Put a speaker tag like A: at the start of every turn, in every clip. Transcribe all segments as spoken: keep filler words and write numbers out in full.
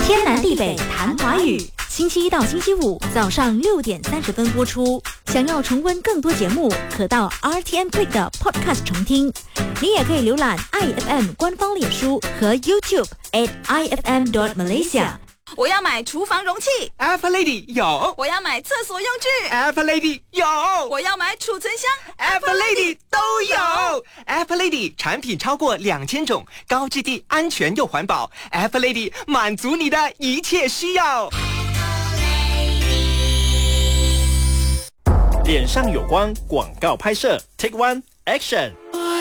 A: 天南地北谈华语，星期一到星期五早上六点三十分播出。想要重温更多节目，可到 R T M Click 的 Podcast 重听。你也可以浏览 I F M 官方脸书和 YouTube at I F M dot Malaysia。
B: 我要买厨房容器
C: F Lady 有，
B: 我要买厕所用具
C: F Lady 有，
B: 我要买储存箱
C: F Lady 都有。F Lady 产品超过两千种，高质地、安全又环保。F Lady 满足你的一切需要。
D: 脸上有光广告拍摄 Take One Action。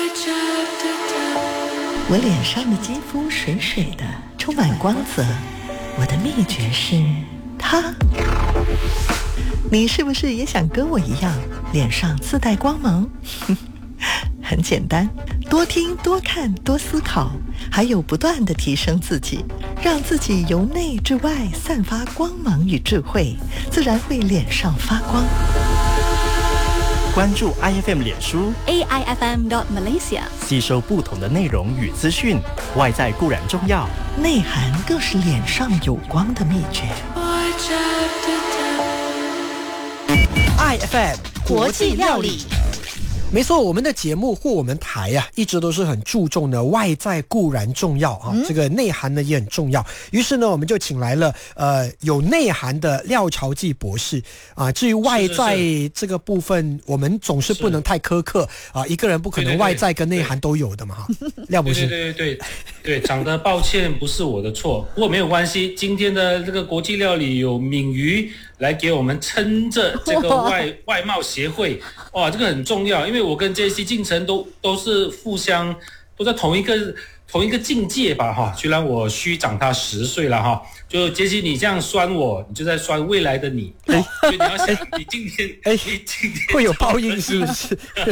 E: 我脸上的肌肤水水的，充满光泽。我的秘诀是它。你是不是也想跟我一样，脸上自带光芒？很简单，多听多看多思考，还有不断地提升自己，让自己由内至外散发光芒与智慧，自然会脸上发光。
D: 关注 I F M 脸书
A: A I F M dot Malaysia，
D: 吸收不同的内容与资讯。外在固然重要，
E: 内涵更是脸上有光的秘诀。
F: I F M
A: 国际料理。
F: 没错，我们的节目或我们台呀、啊，一直都是很注重的外在固然重要啊，嗯、这个内涵呢也很重要。于是呢，我们就请来了呃有内涵的廖朝记博士啊。至于外在这个部分，是是是我们总是不能太苛刻啊，一个人不可能外在跟内涵都有的嘛哈。廖博士，
G: 对对对对对，长得抱歉不是我的错，不过没有关系。今天的这个国际料理有敏瑜来给我们撑着这个外外贸协会，哇，这个很重要，因为我跟 J C 进程都都是互相都在同一个同一个境界吧哈，虽然我虚长他十岁了哈，就杰西你这样酸我，你就在酸未来的你，所以你要想你今天
F: 哎，
G: 你今天
F: 会有报应是不是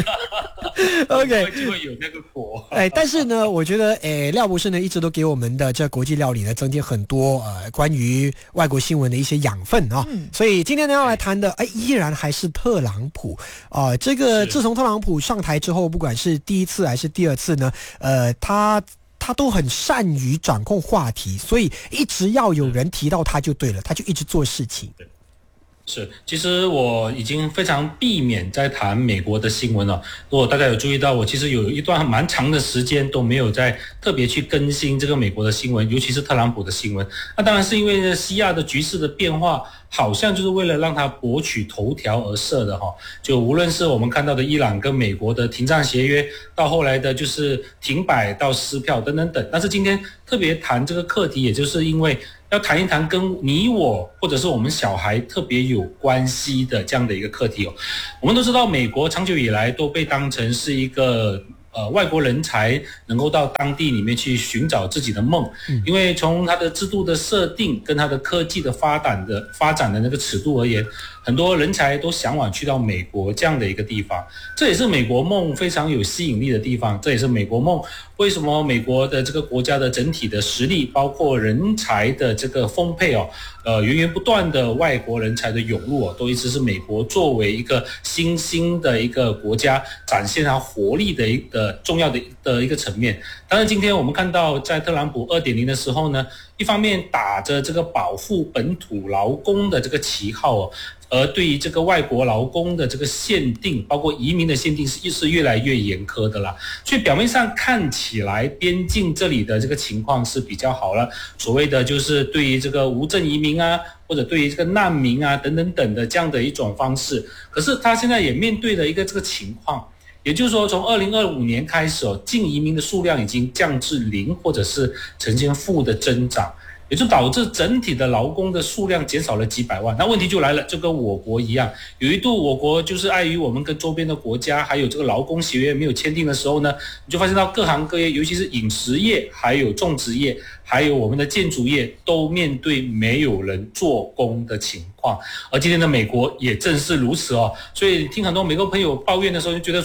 F: ？OK，
G: 就会有那个果。
F: 哎，但是呢，我觉得哎，廖博士呢一直都给我们的这国际料理呢增添很多呃关于外国新闻的一些养分啊、嗯，所以今天呢要来谈的哎依然还是特朗普啊、呃，这个自从特朗普上台之后，不管是第一次还是第二次呢，呃，他。他都很善于掌控话题，所以一直要有人提到他就对了，他就一直做事情。
G: 是，其实我已经非常避免在谈美国的新闻了。如果大家有注意到，我其实有一段蛮长的时间都没有在特别去更新这个美国的新闻，尤其是特朗普的新闻。那当然是因为西亚的局势的变化，好像就是为了让他博取头条而设的哈。就无论是我们看到的伊朗跟美国的停战协约，到后来的就是停摆到撕票等等等。但是今天特别谈这个课题，也就是因为要谈一谈跟你我或者是我们小孩特别有关系的这样的一个课题哦。我们都知道，美国长久以来都被当成是一个呃外国人才能够到当地里面去寻找自己的梦，因为从它的制度的设定跟它的科技的发展的发展的那个尺度而言，很多人才都向往去到美国这样的一个地方，这也是美国梦非常有吸引力的地方，这也是美国梦为什么美国的这个国家的整体的实力，包括人才的这个丰沛哦，呃源源不断的外国人才的涌入哦，都一直是美国作为一个新兴的一个国家展现它活力的一个重要的的一个层面。但是今天我们看到在特朗普 二点零 的时候呢，一方面打着这个保护本土劳工的这个旗号哦，而对于这个外国劳工的这个限定，包括移民的限定是是越来越严苛的啦。所以表面上看起来边境这里的这个情况是比较好了，所谓的就是对于这个无证移民啊，或者对于这个难民啊等等等的这样的一种方式。可是他现在也面对了一个这个情况，也就是说从二零二五年开始哦，净移民的数量已经降至零，或者是呈现负的增长。也就导致整体的劳工的数量减少了几百万。那问题就来了，就跟我国一样，有一度我国就是碍于我们跟周边的国家还有这个劳工协约没有签订的时候呢，你就发现到各行各业，尤其是饮食业还有种植业还有我们的建筑业都面对没有人做工的情况。而今天的美国也正是如此哦，所以听很多美国朋友抱怨的时候就觉得说，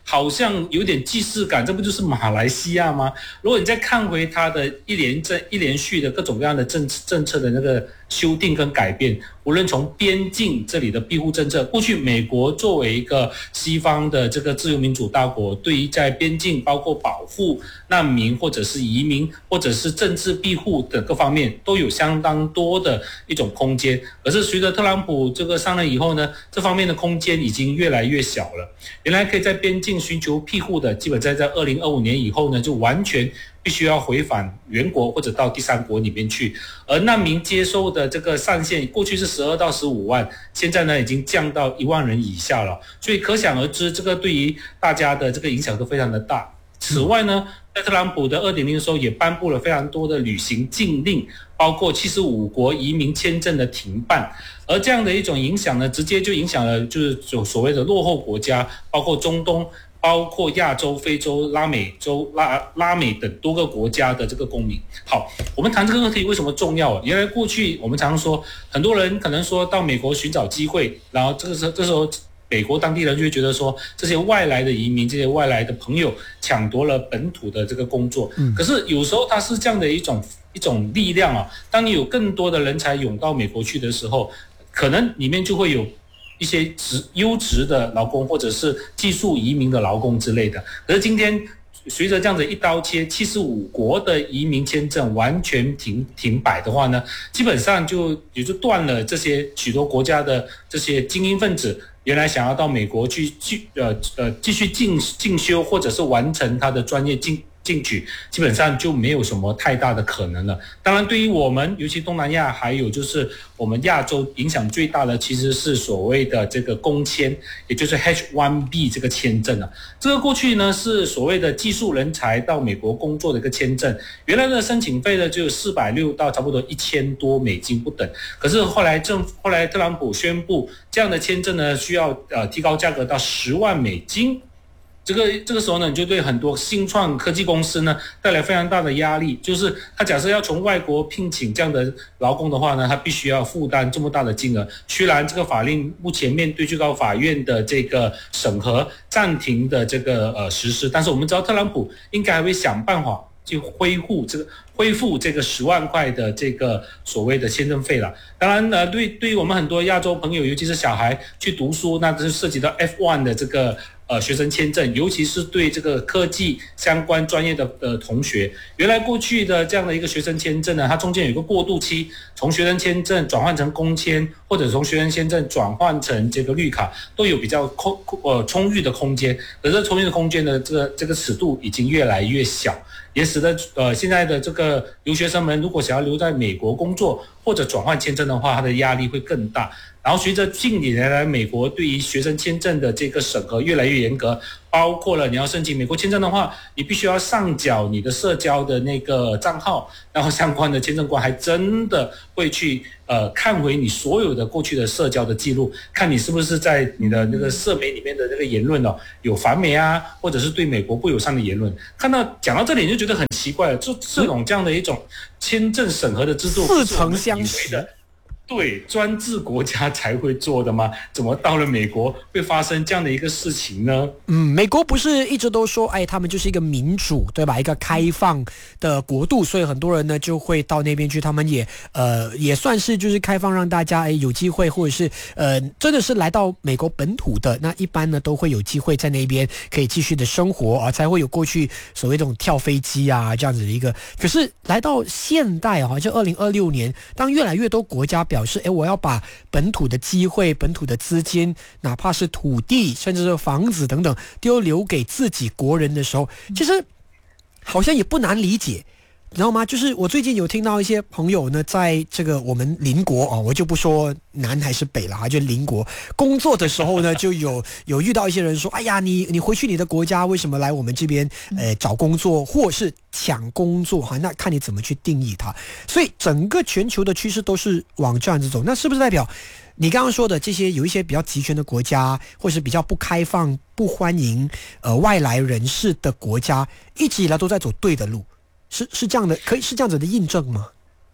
G: 好像有点既视感，这不就是马来西亚吗？如果你再看回它的一连政一连续的各种各样的政政策的那个修订跟改变，无论从边境这里的庇护政策，过去美国作为一个西方的这个自由民主大国，对于在边境包括保护难民或者是移民或者是政治庇护的各方面都有相当多的一种空间。可是随着特朗普这个上任以后呢，这方面的空间已经越来越小了。原来可以在边境寻求庇护的，基本在在二零二五年以后呢，就完全必须要回返原国或者到第三国里面去。而难民接收的这个上限，过去是十二到十五万，现在呢已经降到一万人以下了。所以可想而知，这个对于大家的这个影响都非常的大。此外呢，在特朗普的二点零的时候也颁布了非常多的旅行禁令，包括七十五国移民签证的停办。而这样的一种影响呢，直接就影响了就是所谓的落后国家，包括中东，包括亚洲、非洲、拉美洲、拉拉美等多个国家的这个公民。好，我们谈这个问题为什么重要？原来过去我们常说，很多人可能说到美国寻找机会，然后这个时候这时候美国当地人就会觉得说，这些外来的移民、这些外来的朋友抢夺了本土的这个工作。嗯，可是有时候它是这样的一种一种力量啊，当你有更多的人才涌到美国去的时候，可能里面就会有一些质优质的劳工，或者是技术移民的劳工之类的。可是今天随着这样子一刀切，七十五国的移民签证完全停停摆的话呢，基本上就也就断了这些许多国家的这些精英分子原来想要到美国去继呃呃继续进进修，或者是完成他的专业进进取，基本上就没有什么太大的可能了。当然对于我们尤其东南亚还有就是我们亚洲影响最大的其实是所谓的这个工签，也就是 H 一 B 这个签证啊。这个过去呢是所谓的技术人才到美国工作的一个签证，原来的申请费呢就有四百六到差不多一千多美金不等。可是后来政府后来特朗普宣布这样的签证呢需要呃提高价格到十万美金。这个这个时候呢，你就对很多新创科技公司呢带来非常大的压力，就是他假设要从外国聘请这样的劳工的话呢，他必须要负担这么大的金额。虽然这个法令目前面对最高法院的这个审核暂停的这个呃实施，但是我们知道特朗普应该会想办法去恢复这个恢复这个十万块的这个所谓的签证费了。当然呢，对对于我们很多亚洲朋友，尤其是小孩去读书，那就涉及到 F 一 的这个呃学生签证，尤其是对这个科技相关专业的呃同学。原来过去的这样的一个学生签证呢，它中间有一个过渡期，从学生签证转换成工签，或者从学生签证转换成这个绿卡，都有比较空呃充裕的空间。可是充裕的空间的这个这个尺度已经越来越小，也使得呃现在的这个留学生们如果想要留在美国工作或者转换签证的话，他的压力会更大。然后随着近几年来美国对于学生签证的这个审核越来越严格，包括了你要申请美国签证的话，你必须要上缴你的社交的那个账号，然后相关的签证官还真的会去呃看回你所有的过去的社交的记录，看你是不是在你的那个社媒里面的那个言论哦有反美啊，或者是对美国不友善的言论。看到讲到这里你就觉得很奇怪了，就这种这样的一种签证审核的制度，
F: 似曾相识。
G: 对，专制国家才会做的吗？怎么到了美国会发生这样的一个事情呢？
F: 嗯，美国不是一直都说，哎，他们就是一个民主，对吧？一个开放的国度，所以很多人呢就会到那边去。他们也呃也算是就是开放，让大家哎有机会，或者是呃真的是来到美国本土的，那一般呢都会有机会在那边可以继续的生活啊，才会有过去所谓这种跳飞机啊这样子的一个。可是来到现代啊，就二零二六年，当越来越多国家表示，哎，我要把本土的机会、本土的资金，哪怕是土地，甚至是房子等等，都留给自己国人的时候，其实好像也不难理解。你知道吗？就是我最近有听到一些朋友呢，在这个我们邻国啊、哦，我就不说南还是北了啊，就邻国工作的时候呢，就有有遇到一些人说，哎呀，你你回去你的国家，为什么来我们这边呃找工作，或是抢工作哈？那看你怎么去定义它。所以整个全球的趋势都是往这样子走，那是不是代表你刚刚说的这些有一些比较集权的国家，或是比较不开放、不欢迎呃外来人士的国家，一直以来都在走对的路？是是这样的，可以是这样子的印证吗？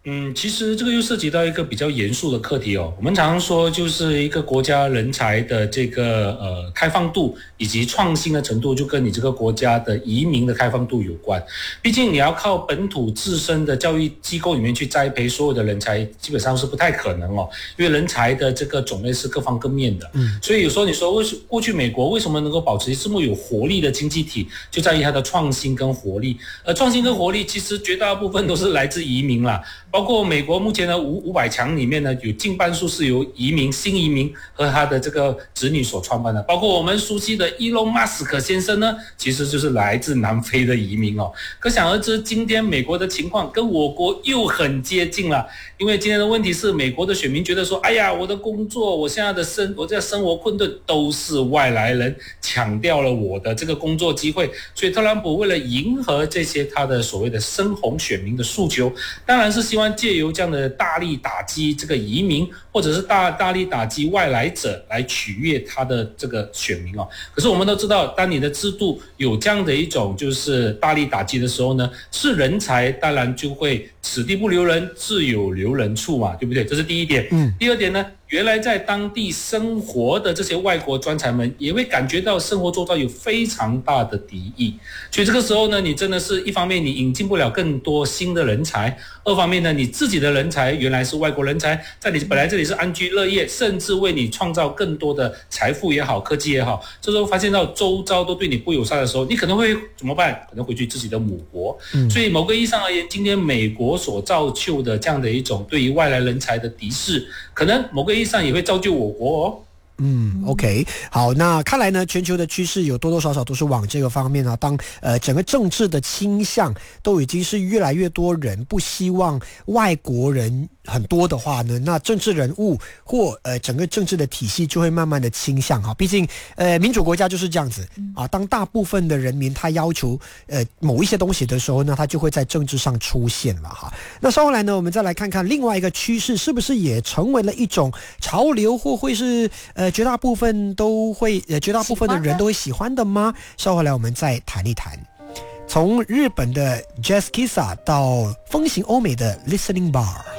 G: 嗯，其实这个又涉及到一个比较严肃的课题哦。我们常说，就是一个国家人才的这个呃开放度以及创新的程度，就跟你这个国家的移民的开放度有关。毕竟你要靠本土自身的教育机构里面去栽培所有的人才，基本上是不太可能哦。因为人才的这个种类是各方各面的，嗯，所以有时候你说为什过去美国为什么能够保持这么有活力的经济体，就在于它的创新跟活力。而创新跟活力其实绝大部分都是来自移民啦。包括美国目前的五五百强里面呢，有近半数是由移民、新移民和他的这个子女所创办的。包括我们熟悉的伊隆马斯克先生呢，其实就是来自南非的移民哦。可想而知，今天美国的情况跟我国又很接近了。因为今天的问题是，美国的选民觉得说，哎呀，我的工作，我现在的生，我这生活困顿都是外来人抢掉了我的这个工作机会。所以特朗普为了迎合这些他的所谓的深红选民的诉求，当然是希望借由这样的大力打击这个移民，或者是大大力打击外来者来取悦他的这个选民哦。可是我们都知道，当你的制度有这样的一种就是大力打击的时候呢，是人才当然就会此地不留人，自有留人处嘛，对不对？这是第一点。嗯，第二点呢，原来在当地生活的这些外国专才们也会感觉到生活周遭有非常大的敌意，所以这个时候呢，你真的是一方面你引进不了更多新的人才，二方面呢，你自己的人才原来是外国人才，在你本来这里是安居乐业，甚至为你创造更多的财富也好，科技也好，这时候发现到周遭都对你不友善的时候，你可能会怎么办？可能回去自己的母国。嗯，所以某个意义上而言，今天美国所造就的这样的一种对于外来人才的敌视，可能某个意义上也会造就我国哦。
F: 嗯 ，OK， 好，那看来呢，全球的趋势有多多少少都是往这个方面啊。当呃整个政治的倾向都已经是越来越多人不希望外国人很多的话呢，那政治人物或呃整个政治的体系就会慢慢的倾向哈。毕竟呃民主国家就是这样子啊，当大部分的人民他要求呃某一些东西的时候呢，他就会在政治上出现了哈。那稍后来呢，我们再来看看另外一个趋势是不是也成为了一种潮流，或会是呃。绝大部分都会，呃，绝大部分的人都会喜欢的吗？稍后来我们再谈一谈。从日本的 Jazz Kissa 到风行欧美的 Listening Bar。